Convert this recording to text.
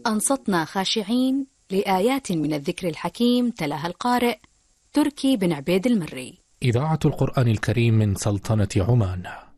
أنصتنا خاشعين لآيات من الذكر الحكيم تلاها القارئ تركي بن عبيد المري. إذاعة القرآن الكريم من سلطنة عمان.